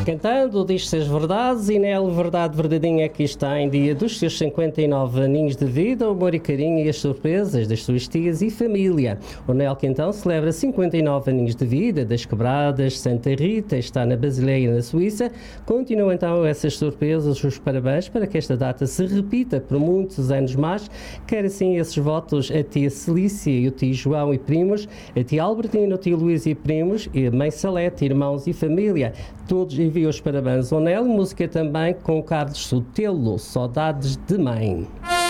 Cantando, diz-se as verdades e nela verdade verdadeinha aqui está em dia dos seus 59 aninhos de vida, o amor e carinho e as surpresas das suas tias e família. O Nel que então celebra 59 aninhos de vida, das Quebradas, Santa Rita, está na Basileia, na Suíça. Continuam então essas surpresas, os parabéns para que esta data se repita por muitos anos mais. Quer assim esses votos a tia Celícia e o tio João e primos, a tia Albertina, o tio Luís e primos, e a mãe Salete, irmãos e família. Todos enviam os parabéns ao Nel. Música também com Carlos Sotelo, Saudades de Mãe.